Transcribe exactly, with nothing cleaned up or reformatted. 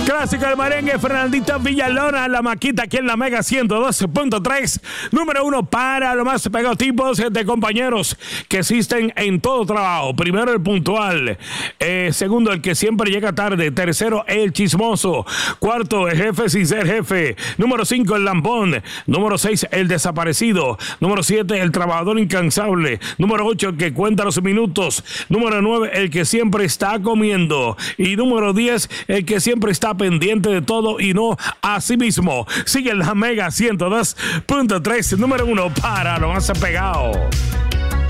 Clásico del merengue, Fernandito Villalona, la maquita aquí en la Mega ciento dos punto tres. Número uno para los más pegados tipos de compañeros que existen en todo trabajo. Primero, el puntual. Eh, segundo, el que siempre llega tarde. Tercero, el chismoso. Cuarto, el jefe sin ser jefe. Número cinco, el lambón. Número seis, el desaparecido. Número siete, el trabajador incansable. Número ocho, el que cuenta los minutos. Número nueve, el que siempre está comiendo. Y número diez, el que siempre está pendiente de todo y no a sí mismo. Sigue la Mega ciento dos punto tres, número uno para lo más pegado.